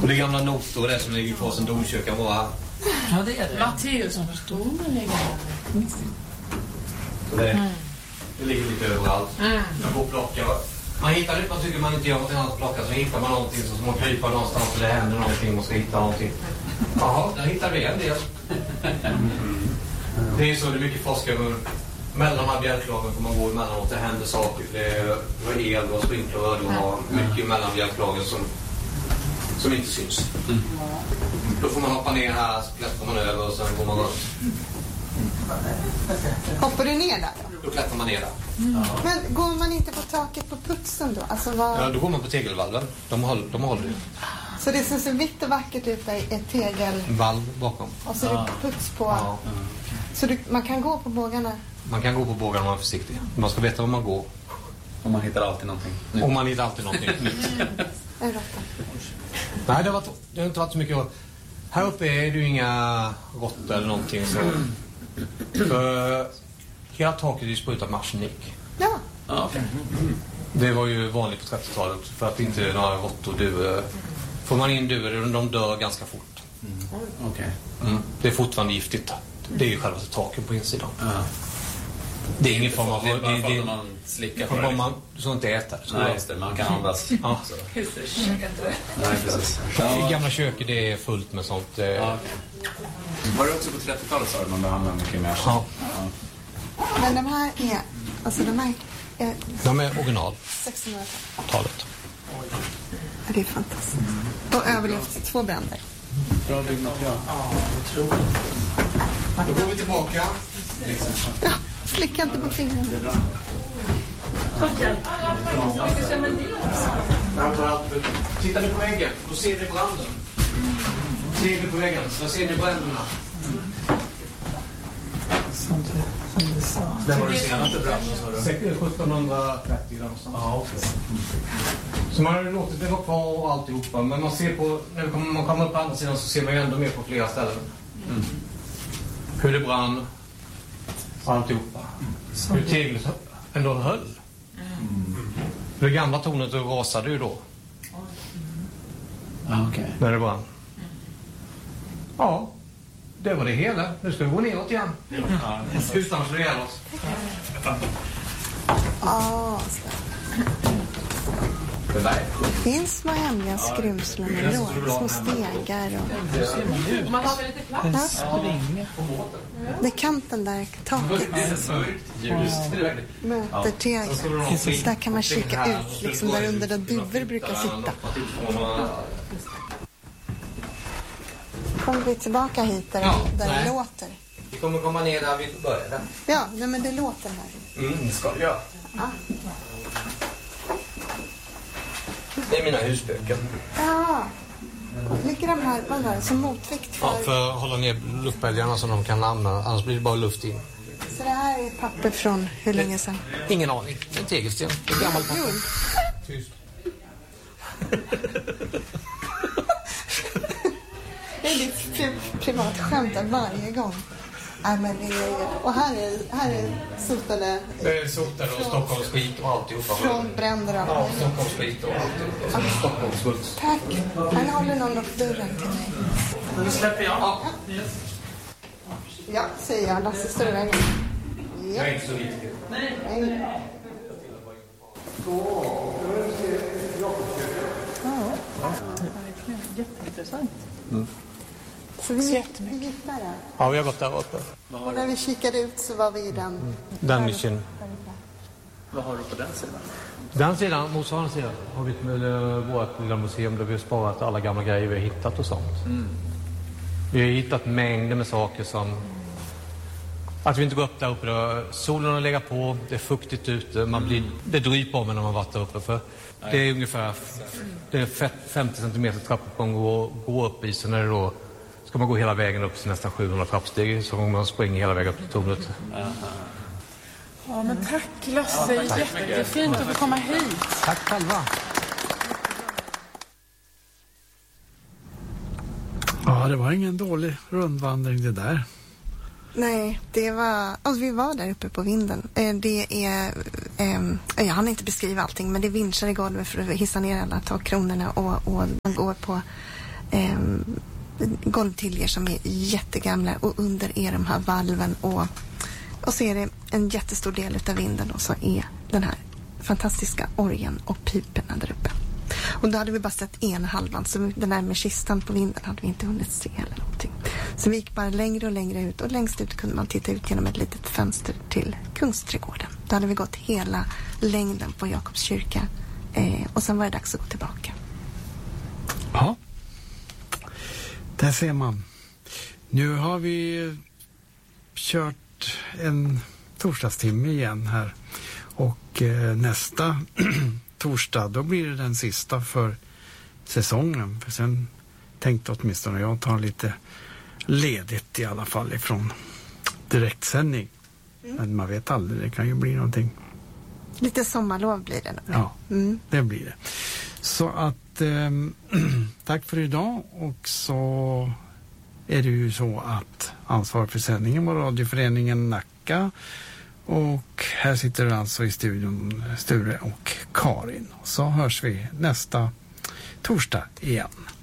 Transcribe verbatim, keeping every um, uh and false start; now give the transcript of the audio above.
Och det gamla notor där som ligger på sin domkyrka var. Ja, det är det. Matteus som förstår man ligger här. Så det, mm. det ligger lite överallt. Mm. Jag går och plockar. Man hittar det, man tycker man inte gör någonting annat att plocka, så hittar man någonting så som man kryper någonstans och det händer någonting, man ska hitta någonting. Jaha, där hittar vi en del. Det är så, det är mycket forskare mellan de här bjälklagen får man gå emellanåt, det händer saker, det är el och sprinkler och har mycket mellan bjälklagen som, som inte syns. Mm. Då får man hoppa ner här, så klättrar man över och sen går man runt. Hoppar du ner där då? Då klättrar man ner där. Mm. Men går man inte på taket på putsen då? Alltså vad... Ja, då går man på tegelvalven. De håller, de håller ju. Så det som ser vitt och vackert ut är ett tegelvalv bakom. Och så är det puts på. Ja. Så du, man kan gå på bågarna? Man kan gå på bågarna om man är försiktig. Man ska veta var man går. Och man hittar alltid någonting nytt. Och man hittar alltid någonting nytt. Nej, det har, varit, det har inte varit så mycket. Här uppe är det ju inga råttor eller någonting så. För hela taket är ju sprutat med arsenik. Ja. Ah, okay. Det var ju vanligt på trettiotalet för att inte några råttor duvor. Får man in duvor, de dör ganska fort. Mm. Okay. Mm. Det är fortfarande giftigt. Det är ju själva taket på insidan. Uh. Det är ingen form av... Det är bara för att man slickar på det. Man, du ska inte äta det. Nej, just det. Man kan andas. Ja. Just det, käka inte det. Nej, precis. I gamla köket det är fullt med sånt. Ja, okay. Var det också på trettiotalet så att man behandlar mycket mer? Ja. ja. Men de här är... Alltså de här är... De är original. sexhundratalet. Det är fantastiskt. Och överlevt två bränder. Bra byggmaterial. Ja, jag tror. Då går vi tillbaka. Ja, slicka inte på fingrarna. Tittar du på väggen, då ser du branden. Ser du på väggen, så ser du bränderna. Som du, som du sa. Det var det senaste branden. sjuttonhundratrettio någonstans. Ja, okej. Så man har låtit det vara kvar och alltihopa. Men man ser på, när man kommer upp på andra sidan så ser man ju ändå mer på flera ställen. Mm. Hur det brann. Alltihopa. Mm. Hur teglet ändå höll. Mm. Det gamla tornet rasade ju då. Ah, okay. När det brann. Mm. Ja, det var det hela. Nu ska vi gå neråt igen. Ja. Utan att slå ihjäl oss. Ja, det finns små hemliga skrymslen ändå. Små stegar och... Man har väl lite plats? Ja. Det är kanten där, taket. Möter tegel. Så där kan man kika ut, liksom där under där duvor brukar sitta. Kommer vi tillbaka hit där, ja, där det låter? Vi kommer komma ner där vi började. Ja, nej, men det låter här. Mm, det ska vi göra. Ja. Det är mina husböcker. Ja. Ligger de här, vad var det, som motvikt för... Ja, för att hålla ner luftbälgarna så de kan använda, annars blir det bara luft in. Så det här är papper från hur länge sedan? Ingen aning. En tegelsten. Det är gammalt papper. Tyst. Det är ditt pri privat skämt varje gång. Nej, men det är, och här är, här är sotade... Det är sotade och Stockholms skit och alltihopa. Från bränder och... Ja, Stockholms skit och alltihopa. Ah. Stockholms smuts. Tack. Här håller någon upp dörren till mig. Nu släpper jag. Ja, ja säger jag. Lasse står i vägen. Ja. Jag är inte så viktig. Nej. Ja, jätteintressant. Mm. Så vi, vi gick där. Ja, vi har gått där uppe. Och när vi kikade ut så var vi i den... Mm. Den nischen. Vad har du på den sidan? Den sidan, motsvarande sidan, har vi med vårt lilla museum där vi har sparat alla gamla grejer vi har hittat och sånt. Mm. Vi har hittat mängder med saker som... Att vi inte går upp där uppe då. Solen har legat på, det är fuktigt ute, man blir, det dryper om när man varit där uppe. För det är ungefär det är femtio centimeter trappuppgång att gå upp i, så när det då ska man gå hela vägen upp till nästan sjuhundra trappsteg så man springer hela vägen upp till tornet. Ja, men tack Lasse, jättefint att få komma hit. Tack själva. Ja, det var ingen dålig rundvandring det där. Nej, det var... Alltså vi var där uppe på vinden. Det är... Eh, jag hann inte beskriva allting, men det är vinschar i golvet för att hissa ner alla takkronorna och, och man går på eh, golvtiljer som är jättegamla och under är de här valven och, och så är det en jättestor del av vinden och så är den här fantastiska orgeln och piperna där uppe. Och då hade vi bara sett en halvan, så den här med kistan på vinden hade vi inte hunnit se eller någonting. Så vi gick bara längre och längre ut och längst ut kunde man titta ut genom ett litet fönster till Kungsträdgården. Då hade vi gått hela längden på Jakobs kyrka eh, och sen var det dags att gå tillbaka. Ja, där ser man. Nu har vi kört en torsdagstimme igen här och eh, nästa torsdag, då blir det den sista för säsongen. För sen tänkte åtminstone jag ta lite ledigt i alla fall ifrån direktsändning. Mm. Men man vet aldrig, det kan ju bli någonting. Lite sommarlov blir det. Ja, mm. det blir det. Så att eh, tack för idag, och så är det ju så att ansvar för sändningen var radioföreningen Nacka. Och här sitter alltså i studion Sture och Karin. Så hörs vi nästa torsdag igen.